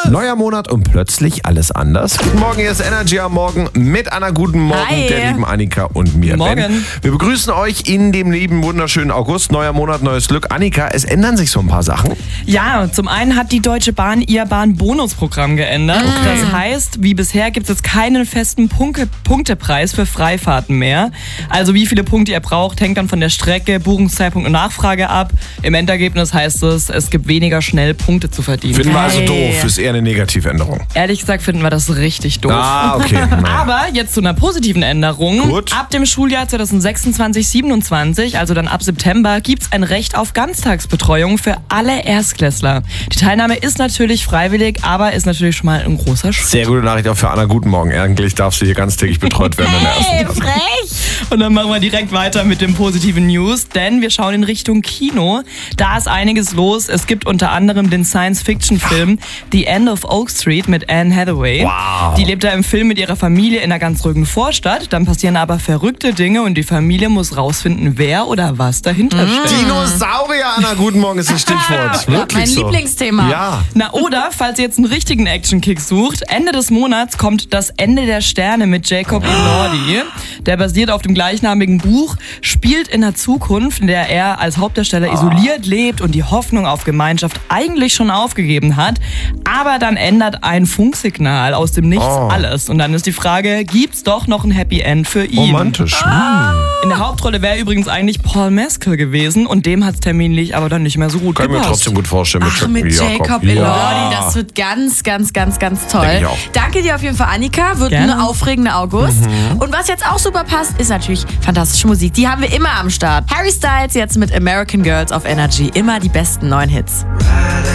Neuer Monat und plötzlich alles anders. Guten Morgen, hier ist Energy am Morgen mit einer guten Morgen Hi. der lieben Annika und mir, Morgen. Ben. Wir begrüßen euch in dem lieben, wunderschönen August. Neuer Monat, neues Glück. Annika, es ändern sich so ein paar Sachen. Ja, zum einen hat die Deutsche Bahn ihr Bahnbonusprogramm geändert. Das heißt, wie bisher gibt es jetzt keinen festen Punktepreis für Freifahrten mehr. Also wie viele Punkte ihr braucht, hängt dann von der Strecke, Buchungszeitpunkt und Nachfrage ab. Im Endergebnis heißt es gibt weniger schnell Punkte zu verdienen. Finden wir also doof, ist eher eine Negativänderung. Ehrlich gesagt finden wir das richtig doof. Okay. Naja. Aber jetzt zu einer positiven Änderung. Gut. Ab dem Schuljahr 2026/27, also dann ab September, gibt es ein Recht auf Ganztagsbetreuung für alle Erstklässler. Die Teilnahme ist natürlich freiwillig, aber ist natürlich schon mal ein großer Schritt. Sehr gute Nachricht auch für Anna. Guten Morgen. Eigentlich darfst du hier ganztägig betreut werden in der ersten Klasse. Frech! Und dann machen wir direkt weiter mit den positiven News, denn wir schauen in Richtung Kino. Da ist einiges los. Es gibt unter anderem den Science-Fiction-Film The End of Oak Street mit Anne Hathaway. Wow. Die lebt da im Film mit ihrer Familie in einer ganz ruhigen Vorstadt. Dann passieren aber verrückte Dinge und die Familie muss rausfinden, wer oder was dahinter steckt. Dinosaurier, Anna. Guten Morgen ist das Stichwort. Wirklich Mein so. Lieblingsthema. Ja. Na oder, falls ihr jetzt einen richtigen Action-Kick sucht, Ende des Monats kommt Das Ende der Sterne mit Jacob Elordi. Der basiert auf dem gleichnamigen Buch, spielt in der Zukunft, in der er als Hauptdarsteller isoliert lebt und die Hoffnung auf Gemeinschaft eigentlich schon aufgegeben hat. Aber dann ändert ein Funksignal aus dem Nichts alles. Und dann ist die Frage, gibt's doch noch ein Happy End für ihn? Romantisch. In der Hauptrolle wäre übrigens eigentlich Paul Mescal gewesen und dem hat's terminlich aber dann nicht mehr so gut Kann ich mir gepasst. trotzdem gut vorstellen. Ach, mit Jacob Elordi, das wird ganz, ganz, ganz, ganz toll. Denke ich auch. Danke dir auf jeden Fall, Annika. Wird Gerne. ein aufregender August. Und was jetzt auch super passt, ist natürlich fantastische Musik. Die haben wir immer am Start. Harry Styles jetzt mit American Girls auf Energy. Immer die besten neuen Hits.